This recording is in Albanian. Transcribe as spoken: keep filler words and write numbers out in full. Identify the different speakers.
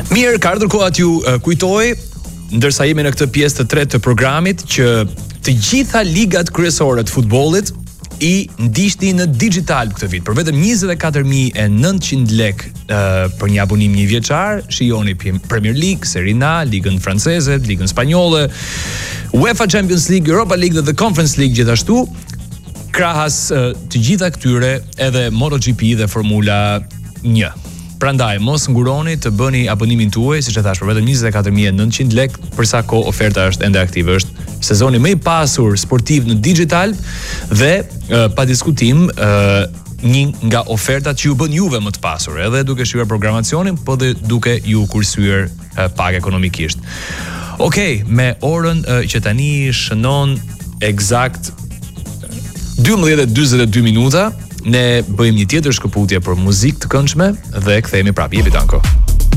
Speaker 1: Mirë, ka ardhur koha t'ju uh, kujtoj, ndërsa jemi në këtë pjesë të tretë të programit, që të gjitha ligat kryesore të futbollit i ndiqni në digital këtë vit. Për vetëm njëzet e katër mijë e nëntëqind lekë uh, për një abonim një vjeçar, shijoni Premier League, Serie A, Ligën franceze, Ligën spanjolle, UEFA Champions League, Europa League dhe The Conference League gjithashtu. Krahas uh, të gjitha këtyre edhe MotoGP dhe Formula një. Prandaj mos nguroni të bëni abonimin tuaj, siç e thash, për vetëm njëzet e katër mijë e nëntëqind lekë, për sa kohë oferta është ende aktive. Është sezoni më i pasur sportiv në digital dhe uh, pa diskutim uh, një nga ofertat që ju bën juve më të pasur, edhe duke shikuar programacionin, po dhe duke ju kursyer uh, pak ekonomikisht. Okej, okay, me orën uh, që tani shënon eksakt dymbëdhjetë e dyzet e dy minuta, ne bëjmë një tjetër shkëputje për muzikë të këndshme dhe kthehemi prapë. Jepi Tanko.